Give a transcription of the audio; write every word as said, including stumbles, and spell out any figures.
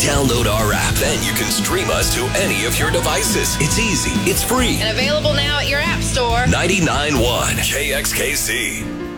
Download our app. Then you can stream us to any of your devices. It's easy. It's free. And available now at your app store. ninety-nine point one K X K C.